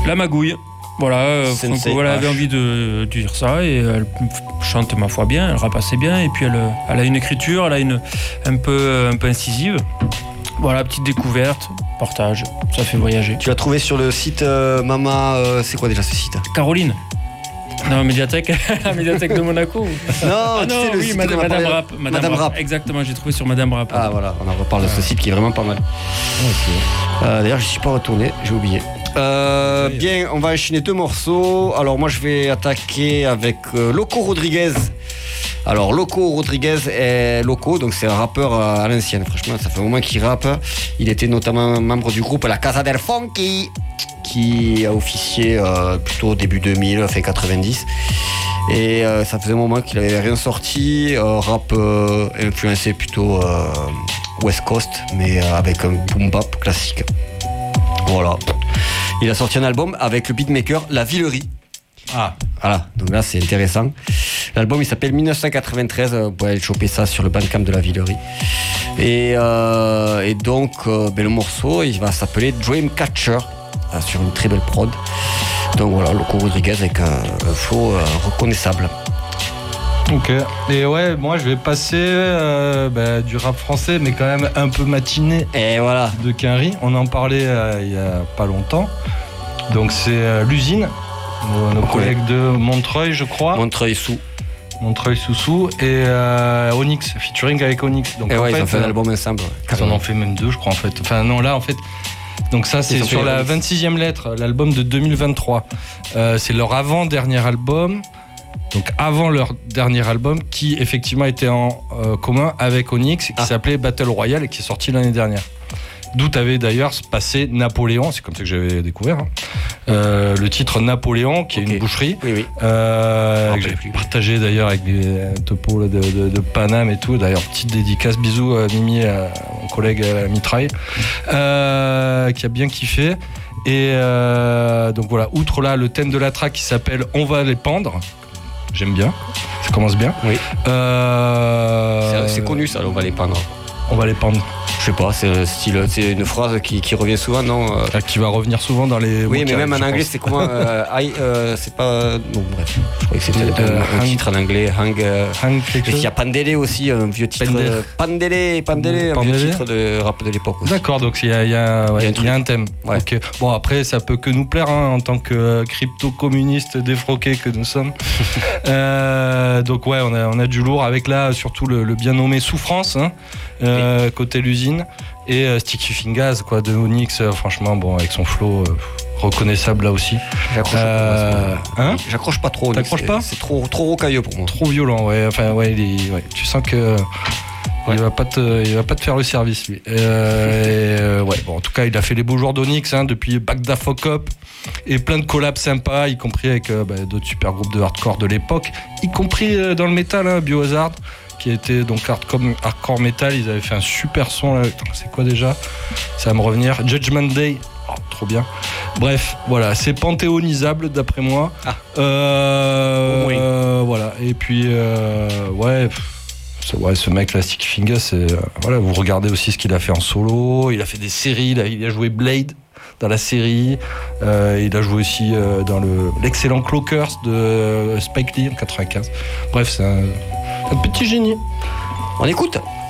La magouille. Voilà, Franco, elle avait envie de dire ça et elle chante ma foi bien, elle rappe assez bien et puis elle a une écriture, elle a un peu incisive. Voilà, petite découverte, partage, ça fait voyager. Tu l'as trouvé sur le site Mama, c'est quoi déjà ce site ? Caroline. Non, la médiathèque de Monaco. Non, non, le oui, site Madame Rap. Madame Rap. Exactement, j'ai trouvé sur Madame Rap. Ah voilà, on en reparle de ce site qui est vraiment pas mal. Okay. D'ailleurs, je suis pas retourné, j'ai oublié. Bien, on va enchaîner 2 morceaux. Alors moi, je vais attaquer avec Loco Rodriguez. Alors Loco Rodriguez est Loco, donc c'est un rappeur à l'ancienne. Franchement, ça fait un moment qu'il rappe. Il était notamment membre du groupe La Casa del Funky, qui a officié plutôt au début 2000, fin 90. Et ça faisait un moment qu'il n'avait rien sorti. Rap influencé plutôt West Coast, mais avec un boom bap classique. Voilà. Il a sorti un album avec le beatmaker La Villerie. Ah. Voilà, donc là c'est intéressant. L'album il s'appelle 1993, vous pouvez aller choper ça sur le Bandcamp de La Villerie. Et donc le morceau il va s'appeler Dreamcatcher, sur une très belle prod. Donc voilà, Loco Rodriguez avec un flow reconnaissable. Ok, et ouais, moi je vais passer du rap français, mais quand même un peu matiné. Et voilà. De Quinry, on en parlait il y a pas longtemps. Donc c'est l'usine, nos collègues de Montreuil, je crois. Montreuil-sous et Onyx, featuring avec Onyx. Donc et en ouais, fait, ils ont fait un album ensemble. Ils en ont fait même 2, je crois en fait. Enfin non, là en fait. Donc ça c'est sur la 26e lettre, l'album de 2023. C'est leur avant-dernier album. Donc avant leur dernier album qui effectivement était en commun avec Onyx qui s'appelait Battle Royale et qui est sorti l'année dernière. D'où t'avais d'ailleurs passé Napoléon, c'est comme ça que j'avais découvert le titre Napoléon qui est une boucherie que j'ai partagé d'ailleurs avec des topos là, de Paname et tout. D'ailleurs petite dédicace, bisous à Mimi, à mon collègue Mitraille qui a bien kiffé. Et donc voilà, outre là le thème de la track qui s'appelle On va les pendre. J'aime bien, ça commence bien. Oui. C'est connu ça, On va les pendre. On va les pendre. Je sais pas, c'est une phrase qui revient souvent, non qui va revenir souvent dans les. Oui, mais même en anglais, c'est comment c'est pas. Non, bref. Je croyais que c'était un titre en anglais. Hang quelque chose. Il y a Pandele aussi, un vieux titre. Pandele, un vieux titre de rap de l'époque aussi. D'accord, donc il y a un thème. Ouais. Okay. Bon, après, ça peut que nous plaire en tant que crypto-communistes défroqués que nous sommes. Donc, ouais, on a du lourd avec là, surtout le bien nommé Souffrance, côté l'usine. Et Sticky Fingers quoi, de Onyx, franchement bon avec son flow reconnaissable là aussi. J'accroche pas trop. T'accroches pas ? C'est trop rocailleux pour moi. Trop violent, ouais. Enfin ouais, tu sens que il va pas te faire le service lui. Bon en tout cas il a fait les beaux jours d'Onyx depuis Back the Fuck Up et plein de collabs sympas, y compris avec d'autres super groupes de hardcore de l'époque, y compris dans le métal, Biohazard. Qui était donc hardcore metal, ils avaient fait un super son là. C'est quoi déjà ? Ça va me revenir. Judgment Day, trop bien. Bref, voilà, c'est panthéonisable d'après moi. Oui. Voilà, et puis ce mec là, Sticky Fingers, voilà, vous regardez aussi ce qu'il a fait en solo. Il a fait des séries, là, il a joué Blade dans la série. Il a joué aussi dans l'excellent Clockers de Spike Lee en 95. Bref, c'est un petit génie. On écoute.